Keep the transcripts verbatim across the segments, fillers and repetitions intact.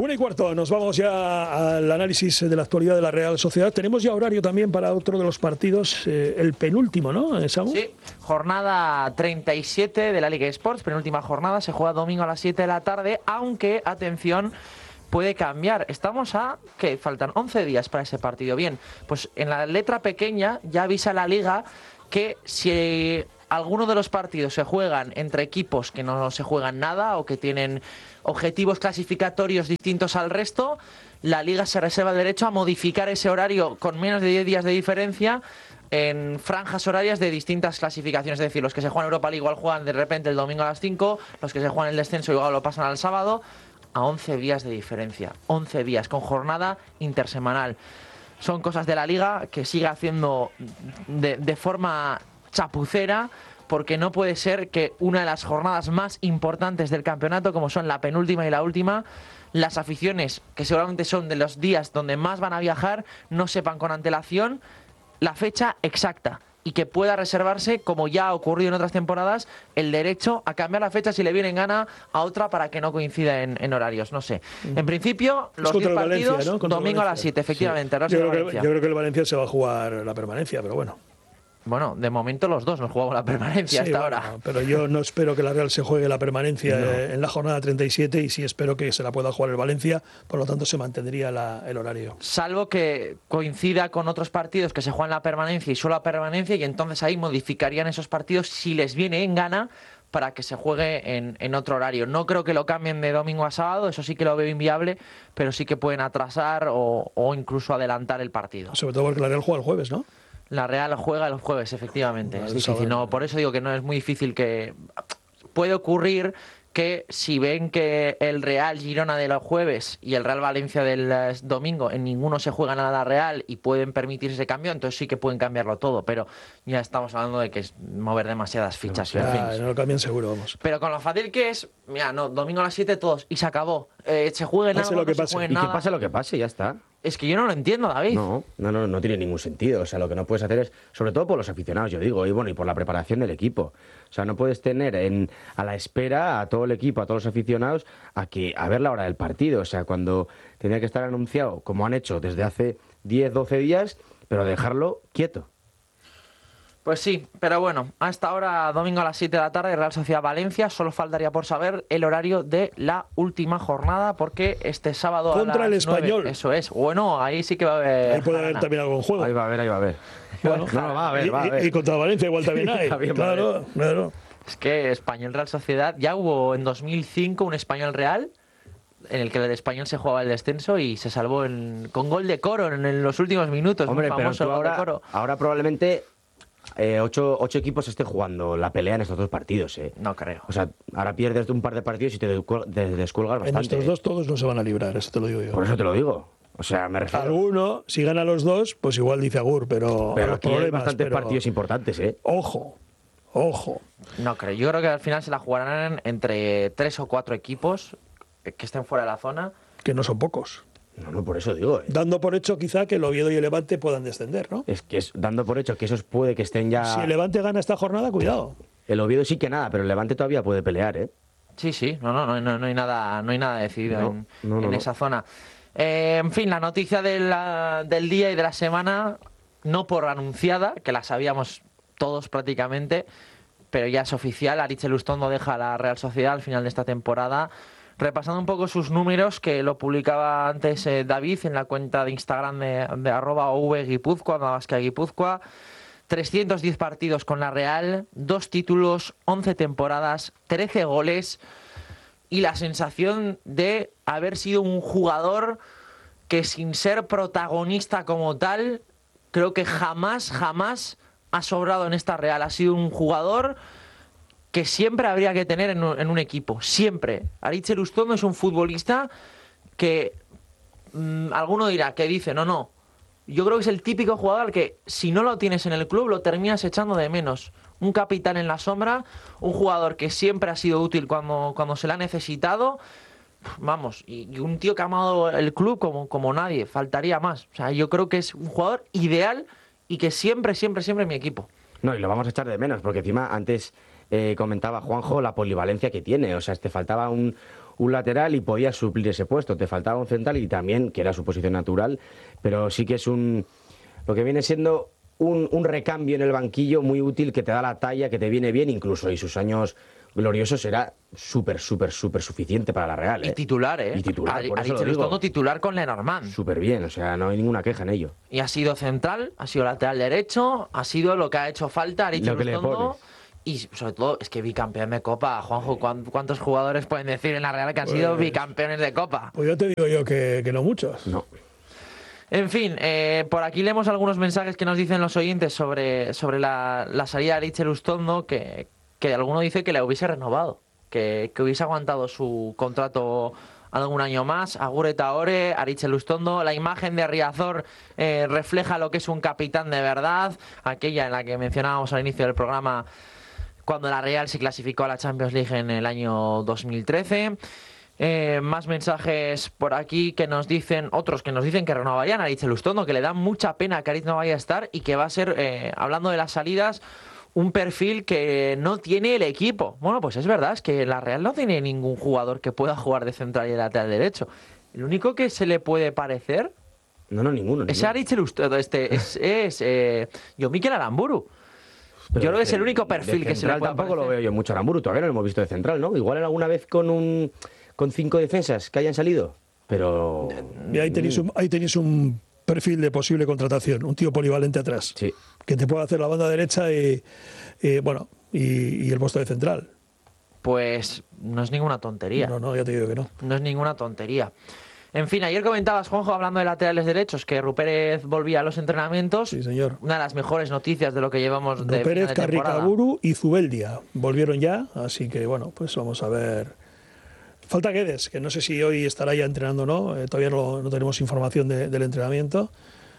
Una y cuarto, nos vamos ya al análisis de la actualidad de la Real Sociedad. Tenemos ya horario también para otro de los partidos, eh, el penúltimo, ¿no, Samu? Sí, jornada treinta y siete de la Liga Sports, penúltima jornada, se juega domingo a las siete de la tarde, aunque, atención, puede cambiar. Estamos a, ¿qué? Faltan once días para ese partido. Bien, pues en la letra pequeña ya avisa la Liga que si alguno de los partidos se juegan entre equipos que no se juegan nada o que tienen objetivos clasificatorios distintos al resto, la Liga se reserva el derecho a modificar ese horario con menos de diez días de diferencia en franjas horarias de distintas clasificaciones. Es decir, los que se juegan Europa League igual juegan de repente el domingo a las cinco, los que se juegan el descenso igual lo pasan al sábado, a once días de diferencia. once días, con jornada intersemanal. Son cosas de la Liga que sigue haciendo de, de forma chapucera, porque no puede ser que una de las jornadas más importantes del campeonato, como son la penúltima y la última, las aficiones, que seguramente son de los días donde más van a viajar, no sepan con antelación la fecha exacta y que pueda reservarse, como ya ha ocurrido en otras temporadas, el derecho a cambiar la fecha si le viene en gana a otra para que no coincida en, en horarios. No sé. En principio, los diez partidos, Valencia, ¿no? Domingo a las siete, efectivamente. Sí. Yo, creo que, yo creo que el Valencia se va a jugar la permanencia, pero bueno. Bueno, de momento los dos nos jugamos la permanencia sí, hasta bueno, ahora. Pero yo no espero que la Real se juegue la permanencia no. en la jornada treinta y siete y sí espero que se la pueda jugar el Valencia, por lo tanto se mantendría la, el horario. Salvo que coincida con otros partidos que se juegan la permanencia y solo la permanencia, y entonces ahí modificarían esos partidos si les viene en gana para que se juegue en, en otro horario. No creo que lo cambien de domingo a sábado, eso sí que lo veo inviable, pero sí que pueden atrasar o, o incluso adelantar el partido. Sobre todo porque la Real juega el jueves, ¿no? La Real juega el jueves, efectivamente. Vale, es difícil. No, por eso digo que no es muy difícil que... Puede ocurrir que si ven que el Real Girona del jueves y el Real Valencia del domingo en ninguno se juega nada Real y pueden permitirse ese cambio, entonces sí que pueden cambiarlo todo, pero ya estamos hablando de que es mover demasiadas fichas. No, ya, no lo cambian seguro, vamos. Pero con lo fácil que es, mira, no, domingo a las siete todos y se acabó. Eh, se juegue nada, lo que no pase. se juegue Y nada. que pase lo que pase, ya está. Es que yo no lo entiendo, David. No, no, no, no tiene ningún sentido. O sea, lo que no puedes hacer es, sobre todo por los aficionados, yo digo, y bueno, y por la preparación del equipo. O sea, no puedes tener en, a la espera a todo el equipo, a todos los aficionados, a que a ver la hora del partido. O sea, cuando tenía que estar anunciado, como han hecho desde hace diez, doce días, pero dejarlo quieto. Pues sí, pero bueno, hasta ahora, domingo a las siete de la tarde, Real Sociedad Valencia. Solo faltaría por saber el horario de la última jornada, porque este sábado contra a las el Español. nueve, eso es. Bueno, ahí sí que va a haber. Ahí puede haber también algo en juego. Ahí va a haber, ahí va a haber. Bueno, no, no, va a haber, y, va a haber. Y, y contra Valencia igual también hay. También claro, claro. Es que Español Real Sociedad, ya hubo en dos mil cinco un Español Real en el que el Español se jugaba el descenso y se salvó en, con gol de Coro en, en los últimos minutos. Hombre, muy pero famoso tú el gol de ahora, Coro. ahora probablemente eh, ocho, ocho equipos estén jugando la pelea en estos dos partidos. Eh. No creo. O sea, ahora pierdes un par de partidos y te descuelgas bastante. En estos eh. dos todos no se van a librar, eso te lo digo yo. Por eso te lo digo. O sea, me refiero. Alguno, si gana los dos, pues igual dice Agur, pero, Pero los aquí hay problemas, bastantes pero... partidos importantes, ¿eh? Ojo, ojo. No creo. Yo creo que al final se la jugarán entre tres o cuatro equipos que estén fuera de la zona. Que no son pocos. No, no, por eso digo. ¿eh? Dando por hecho quizá que el Oviedo y el Levante puedan descender, ¿no? Es que es dando por hecho que esos puede que estén ya. Si el Levante gana esta jornada, cuidado. El Oviedo sí que nada, pero el Levante todavía puede pelear, ¿eh? Sí, sí, no, no, no, no, no hay nada, no hay nada decidido No, en, no, no, en no. esa zona. Eh, en fin, la noticia de la- del día y de la semana, no por anunciada, que la sabíamos todos prácticamente, pero ya es oficial. Aritz Lustondo deja la Real Sociedad al final de esta temporada. Repasando un poco sus números, que lo publicaba antes eh, David en la cuenta de Instagram de, de arroba ovguipuzcoa, nada más que Guipúzcoa. trescientos diez partidos con la Real, dos títulos, once temporadas, trece goles y la sensación de haber sido un jugador que, sin ser protagonista como tal, creo que jamás, jamás ha sobrado en esta Real. Ha sido un jugador que siempre habría que tener en un, en un equipo, siempre. Aritz Lustondo es un futbolista que mmm, alguno dirá, que dice, no, no. Yo creo que es el típico jugador que, si no lo tienes en el club, lo terminas echando de menos. Un capitán en la sombra, un jugador que siempre ha sido útil cuando, cuando se le ha necesitado. Vamos, y, y un tío que ha amado el club como, como nadie, faltaría más. O sea, yo creo que es un jugador ideal y que siempre, siempre, siempre en mi equipo. No, y lo vamos a echar de menos, porque encima antes eh, comentaba Juanjo la polivalencia que tiene. O sea, te faltaba un, un lateral y podías suplir ese puesto. Te faltaba un central y también, que era su posición natural, pero sí que es un lo que viene siendo un, un recambio en el banquillo muy útil, que te da la talla, que te viene bien, incluso y sus años gloriosos era súper, súper, súper suficiente para la Real. ¿eh? Y titular, ¿eh? Y titular, Ari- por eso lo Aritz digo. Lustondo titular con Lenormand. Súper bien, o sea, no hay ninguna queja en ello. Y ha sido central, ha sido lateral derecho, ha sido lo que ha hecho falta Aritz Lo que le Lustondo. pones. Y sobre todo, es que bicampeón de Copa. Juanjo, ¿cuán- ¿cuántos jugadores pueden decir en la Real que han sido Pues- bicampeones de Copa? Pues ya te digo yo que, que no muchos. No. En fin, eh, por aquí leemos algunos mensajes que nos dicen los oyentes sobre, sobre la, la salida de Aritz Lustondo, que, que alguno dice que le hubiese renovado, que, que hubiese aguantado su contrato algún año más. Agur eta ore, Aritz Lustondo. La imagen de Riazor eh, refleja lo que es un capitán de verdad, aquella en la que mencionábamos al inicio del programa, cuando la Real se clasificó a la Champions League en el año dos mil trece. Eh, más mensajes por aquí que nos dicen, otros que nos dicen que renovarían a Aritz Lustondo, que le da mucha pena que Aritz no vaya a estar y que va a ser, eh, hablando de las salidas, un perfil que no tiene el equipo. Bueno, pues es verdad, es que la Real no tiene ningún jugador que pueda jugar de central y de lateral derecho. El único que se le puede parecer No, no, ninguno. es ninguno. Aritz Lustondo, este, es, es eh, yo Mikel Aramburu. Pero Yo creo que es de- el único perfil de que se le central puede tampoco lo parecer. veo yo mucho a Aramburu, todavía no lo hemos visto de central, ¿no? Igual en alguna vez con un con cinco defensas que hayan salido, pero Y ahí tenéis, un, ahí tenéis un perfil de posible contratación, un tío polivalente atrás, sí. que te puede hacer la banda derecha y, y, bueno y, y el puesto de central. Pues no es ninguna tontería. No, no, ya te digo que no. No es ninguna tontería. En fin, ayer comentabas, Juanjo, hablando de laterales derechos, que Rupérez volvía a los entrenamientos. Sí, señor. Una de las mejores noticias de lo que llevamos de Pérez, final de temporada. Carricaburu y Zubeldia volvieron ya, así que bueno, pues vamos a ver. Falta Guedes, que no sé si hoy estará ya entrenando o no, eh, todavía no, no tenemos información de- del entrenamiento.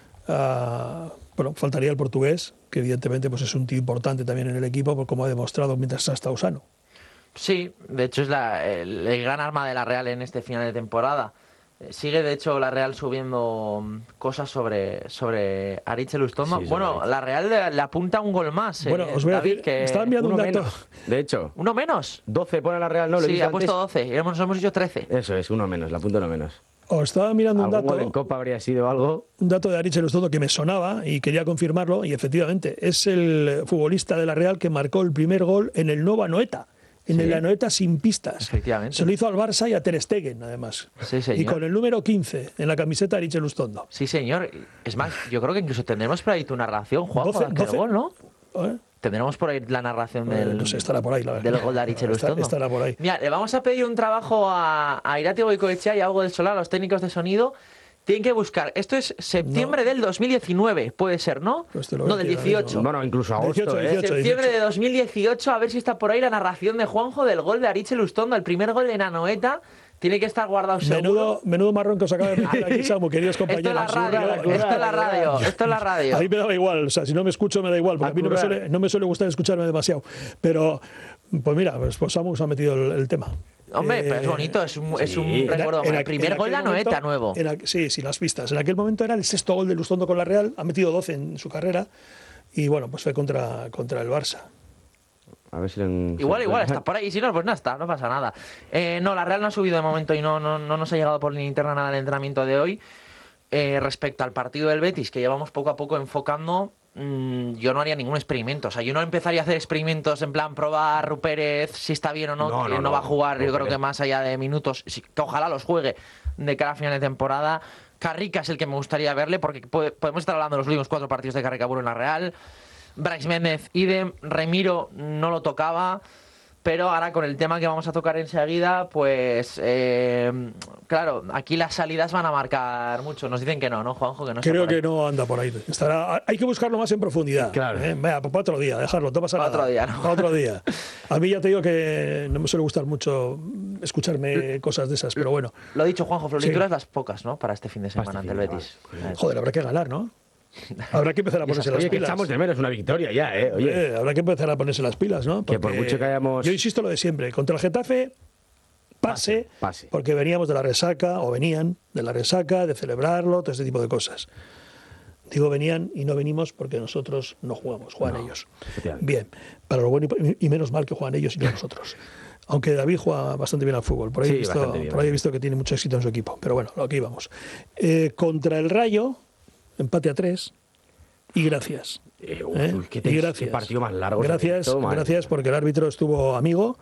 Ah, bueno, faltaría el portugués, que evidentemente pues es un tío importante también en el equipo, por como ha demostrado mientras ha estado sano. Sí, de hecho es la- el, el gran arma de la Real en este final de temporada. Eh, Sigue, de hecho, la Real subiendo mm, cosas sobre, sobre Aritz Lustondo. Sí, sobre bueno, Aritz. la Real le, le apunta un gol más. eh, Bueno, os voy a David, decir, que... estaba enviando Uno un dato. menos, de hecho. ¿Uno menos? doce pone la Real, ¿no? ¿Lo he Sí, visto ha antes? puesto doce. Y hemos, hemos dicho trece. Eso es, uno menos, la punta uno menos. Os estaba mirando un Algún gol en dato, Copa habría sido algo. un dato de Aritz Lustondo que me sonaba y quería confirmarlo, y efectivamente es el futbolista de la Real que marcó el primer gol en el Nova Anoeta, en Sí. el Anoeta sin pistas. Efectivamente. Se lo hizo al Barça y a Ter Stegen, además. Sí, señor. Y con el número quince en la camiseta Aritz Lustondo. Sí, señor. Es más, yo creo que incluso tendremos por ahí tu narración, Juanjo, doce, de aquel doce. gol, ¿no? ¿Eh? Tendremos por ahí la narración Eh, del, no sé, estará por ahí, la verdad. del gol de Aritz Está- Lustondo. estará por ahí. Mira, le vamos a pedir un trabajo a, a Irati Goicoechea y a Hugo del Solar, a los técnicos de sonido. Tienen que buscar. Esto es septiembre del dos mil diecinueve, puede ser, ¿no? Pues te lo voy No, a del decir ahora dieciocho. Bueno, incluso agosto, dieciocho, ¿eh? dieciocho. Septiembre de dos mil dieciocho, a ver si está por ahí la narración de Juanjo del gol de Aritz Lustondo, el primer gol de Nanoeta. Tiene que estar guardado seguro. Menudo, menudo marrón que os acaba de meter aquí, Samu, queridos Esto es compañeros. la radio, currada, esto es la currada, radio, esto es la radio. A mí me daba igual, o sea, si no me escucho me da igual, porque A a mí no me, currar. suele, no me suele gustar escucharme demasiado. Pero, pues mira, pues, pues Samu se ha metido el, el tema. Hombre, pero es Eh, bonito, es un, es un sí. En a- recuerdo. en el aqu- primer en gol de aquel momento- Anoeta nuevo. en aqu- sí, sí, las pistas. En aquel momento era el sexto gol de Lustondo con la Real, ha metido doce en su carrera y bueno, pues fue contra, contra el Barça. A ver si le- Igual, se- igual, está por ahí. Si no, pues no está, no pasa nada. Eh, no, la Real no ha subido de momento y no, no, no nos ha llegado por línea interna nada del entrenamiento de hoy. Eh, respecto al partido del Betis, que llevamos poco a poco enfocando, mmm, yo no haría ningún experimento. O sea, yo no empezaría a hacer experimentos en plan probar a Rupérez si está bien o no, No, que no, no, no. va a jugar, yo creo Rupérez. que más allá de minutos, sí, que ojalá los juegue de cara a final de temporada. Carrica es el que me gustaría verle, porque puede- podemos estar hablando de los últimos cuatro partidos de Carricaburu en la Real. Bryce Méndez, idem. Remiro no lo tocaba. Pero ahora con el tema que vamos a tocar enseguida, pues eh, claro, aquí las salidas van a marcar mucho. Nos dicen que no, ¿no, Juanjo? Que no está Creo por ahí. que no anda por ahí. Estará, hay que buscarlo más en profundidad. Claro. ¿eh? Venga, pues para otro día, dejarlo, no pasa Para nada. otro día, ¿no? Para otro día. A mí ya te digo que no me suele gustar mucho escucharme cosas de esas, pero bueno. Lo dicho, Juanjo, florituras Sí. las pocas, ¿no? Para este fin de semana este ante el fin de Betis. semana. Joder, habrá que ganar, ¿no? Habrá que empezar a Y esas ponerse las Oye, que pilas. echamos de menos una victoria ya, ¿eh? Oye, Eh, habrá que empezar a ponerse las pilas, ¿no? Que por Porque mucho que hayamos- Yo insisto lo de siempre. Contra el Getafe, pase, Pase, pase. porque veníamos de la resaca, o venían de la resaca, de celebrarlo, todo este tipo de cosas. Digo venían y no venimos porque nosotros no jugamos, juegan No, ellos. efectivamente. Bien, para lo bueno y, y menos mal que juegan ellos y no nosotros. Aunque David juega bastante bien al fútbol. Por ahí, Sí, he, visto, bastante bien, por ahí he visto que tiene mucho éxito en su equipo. Pero bueno, lo que íbamos. Eh, contra el Rayo, empate a tres. Y gracias. Eh, uf, ¿Eh? qué, Y gracias. qué partido más largo. se ha Gracias, visto, madre gracias mía. porque el árbitro estuvo amigo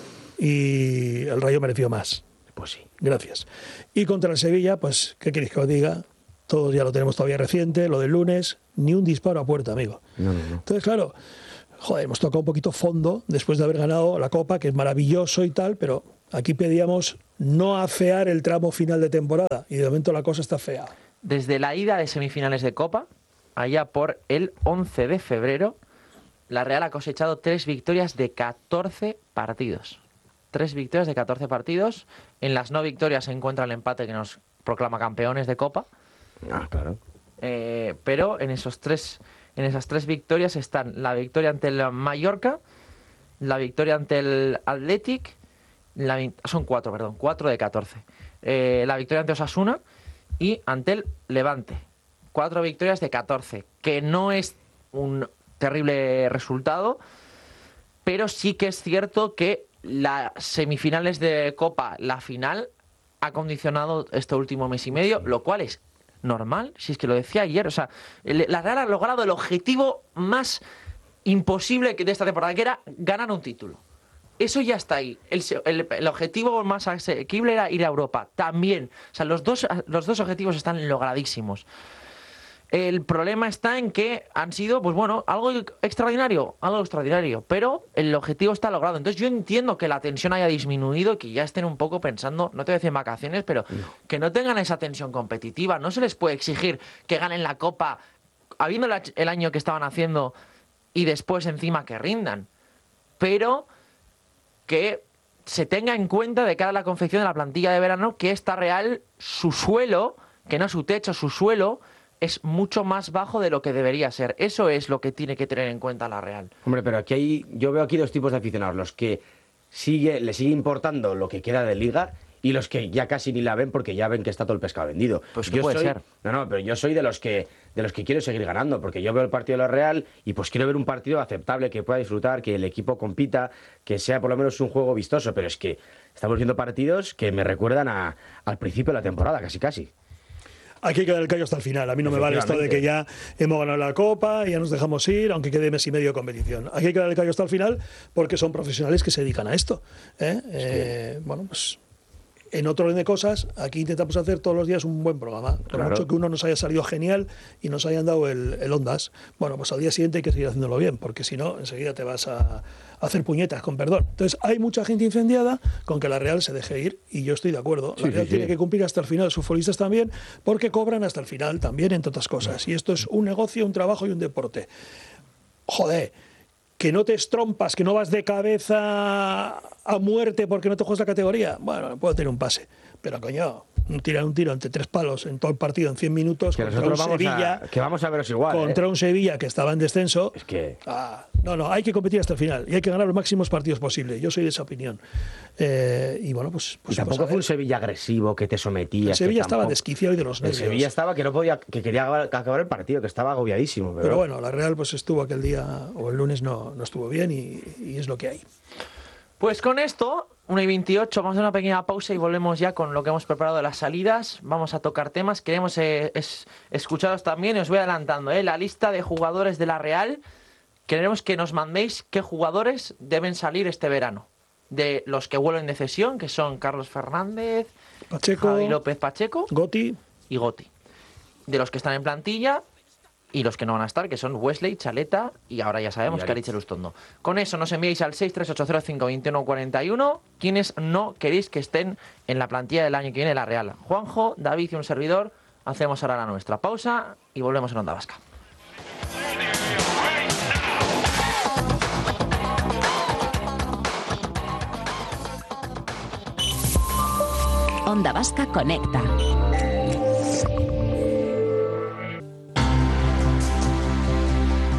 y el Rayo mereció más. Pues sí. Gracias. Y contra el Sevilla, pues, ¿qué queréis que os diga? Todos ya lo tenemos todavía reciente, lo del lunes, ni un disparo a puerta, amigo. No, no, no. Entonces, claro, joder, hemos tocado un poquito fondo después de haber ganado la Copa, que es maravilloso y tal, pero aquí pedíamos no afear el tramo final de temporada y de momento la cosa está fea. Desde la ida de semifinales de Copa, allá por el once de febrero, la Real ha cosechado tres victorias de catorce partidos. Tres victorias de catorce partidos. En las no victorias se encuentra el empate que nos proclama campeones de Copa. Ah, claro. Eh, pero en, esos tres, en esas tres victorias están la victoria ante el Mallorca, la victoria ante el Athletic, la, son cuatro, perdón, cuatro de catorce. Eh, la victoria ante Osasuna y ante el Levante. Cuatro victorias de catorce, que no es un terrible resultado, pero sí que es cierto que las semifinales de Copa, la final, ha condicionado este último mes y medio, lo cual es normal, si es que lo decía ayer. O sea, la Real ha logrado el objetivo más imposible de esta temporada, que era ganar un título. Eso ya está ahí. El, el, el objetivo más asequible era ir a Europa. También. O sea, los dos, los dos objetivos están logradísimos. El problema está en que han sido, pues bueno, algo extraordinario, algo extraordinario, pero el objetivo está logrado. Entonces yo entiendo que la tensión haya disminuido y que ya estén un poco pensando, no te voy a decir en vacaciones, pero no. que no tengan esa tensión competitiva. No se les puede exigir que ganen la Copa, habiendo el año que estaban haciendo y después encima que rindan. Pero que se tenga en cuenta de cara a la confección de la plantilla de verano que esta Real, su suelo, que no su techo, su suelo, es mucho más bajo de lo que debería ser. Eso es lo que tiene que tener en cuenta la Real. Hombre, pero aquí hay, yo veo aquí dos tipos de aficionados. Los que sigue, le sigue importando lo que queda de Liga y los que ya casi ni la ven porque ya ven que está todo el pescado vendido. Pues que yo puede soy, ser. No, no, pero yo soy de los que de los que quiero seguir ganando, porque yo veo el partido de la Real y pues quiero ver un partido aceptable, que pueda disfrutar, que el equipo compita, que sea por lo menos un juego vistoso, pero es que estamos viendo partidos que me recuerdan a, al principio de la temporada, casi casi. Aquí hay que dar el callo hasta el final. A mí no me vale esto de que ya hemos ganado la Copa y ya nos dejamos ir, aunque quede mes y medio de competición. Aquí hay que dar el callo hasta el final porque son profesionales que se dedican a esto. ¿eh? Eh, bueno, pues en otro orden de cosas, aquí intentamos hacer todos los días un buen programa. Por Claro. mucho que uno nos haya salido genial y nos hayan dado el, el ondas, bueno, pues al día siguiente hay que seguir haciéndolo bien, porque si no, enseguida te vas a, a hacer puñetas, con perdón. Entonces, hay mucha gente incendiada con que la Real se deje ir, y yo estoy de acuerdo. La Sí, Real sí, tiene sí. que cumplir hasta el final, sus futbolistas también, porque cobran hasta el final también, entre otras cosas. Y esto es un negocio, un trabajo y un deporte. Joder, que no te estrompas, que no vas de cabeza a muerte porque no te juegas la categoría. Bueno, puedo tener un pase. Pero coño, un tirar un tiro entre tres palos en todo el partido en cien minutos Que contra un nosotros vamos Sevilla, a, que vamos a veros igual. contra ¿eh? un Sevilla que estaba en descenso. Es que Ah, no, no, hay que competir hasta el final y hay que ganar los máximos partidos posibles. Yo soy de esa opinión. Eh, y bueno, pues, y pues tampoco vamos a fue un ver. Sevilla agresivo que te sometía. El Sevilla que estaba tampoco- desquiciado y de los El nervios. Sevilla estaba que no podía, que quería acabar, acabar el partido, que estaba agobiadísimo. Pero, Pero bueno, la Real pues estuvo aquel día, o el lunes no, no estuvo bien y, y es lo que hay. Pues con esto, una y veintiocho, vamos a hacer una pequeña pausa y volvemos ya con lo que hemos preparado de las salidas. Vamos a tocar temas, queremos eh, es, escucharos también, y os voy adelantando, eh, la lista de jugadores de la Real. Queremos que nos mandéis qué jugadores deben salir este verano. De los que vuelven de cesión, que son Carlos Fernández, Pacheco, Javi López Pacheco Goti, y Goti. De los que están en plantilla y los que no van a estar, que son Wesley, Chaleta y ahora ya sabemos Y que Aritz Elustondo. Con eso nos enviáis al seis tres ocho cero cinco dos uno cuatro uno quienes no queréis que estén en la plantilla del año que viene de la Real. Juanjo, David y un servidor, hacemos ahora la nuestra pausa y volvemos en Onda Vasca. Onda Vasca Conecta.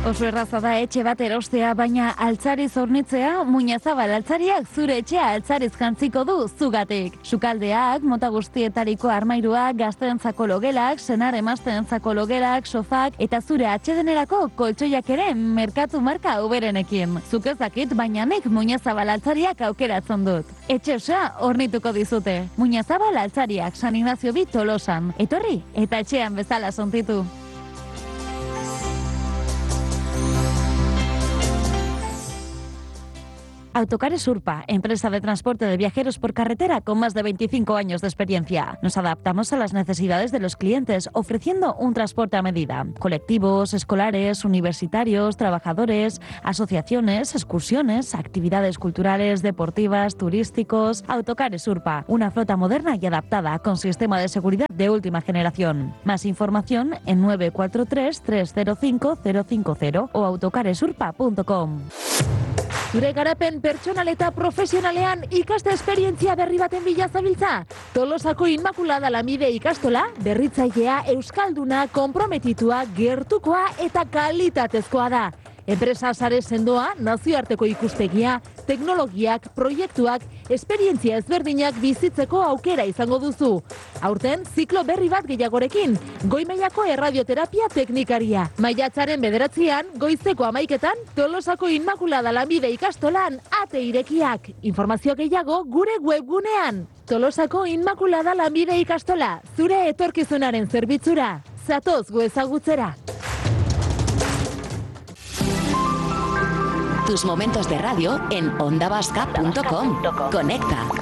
Oso erraza da etxe bat erostea, baina altzariz hornitzea, Muñazabal altzariak zure etxea altzariz jantziko du zugatik. Sukaldeak, mota guztietariko armairuak, gazteentzako logelak, senar emazteentzako logelak, sofak eta zure atsedenerako koltsoiak ere merkatu marka uberenekin. Zuk ez dakit, baina nik Muñazabal altzariak aukeratzen dut. Etxe osoa hornituko dizute. Muñazabal altzariak San Ignacio bi Tolosan. Etorri eta etxean bezala sontitu. Autocares Urpa, empresa de transporte de viajeros por carretera con más de veinticinco años de experiencia. Nos adaptamos a las necesidades de los clientes, ofreciendo un transporte a medida. Colectivos, escolares, universitarios, trabajadores, asociaciones, excursiones, actividades culturales, deportivas, turísticos. Autocares Urpa, una flota moderna y adaptada con sistema de seguridad de última generación. Más información en nueve cuatro tres, tres cero cinco, cero cinco cero o autocaresurpa punto com. Zure garapen pertsonal eta profesionalean ikaste esperientzia berri baten bila zabiltza? Tolosako Inmaculada Lamide ikastola, berritzailea, euskalduna, konprometitua, gertukoa eta kalitatezkoa da. Enpresa sare sendoa, nazioarteko ikuspegia, teknologiak, proiektuak, esperientzia ezberdinak bizitzeko aukera izango duzu. Aurten, ziklo berri bat gehiagorekin, goi-mailako erradioterapia teknikaria. Maiatzaren bederatzian, goizeko amaiketan, Tolosako Inmaculada Lamide ikastolan ate irekiak. Informazio gehiago gure webgunean. Tolosako Inmaculada Lamide ikastola, zure etorkizunaren zerbitzura. Zatoz gu ezagutzera. Tus momentos de radio en onda vasca punto com. Conecta.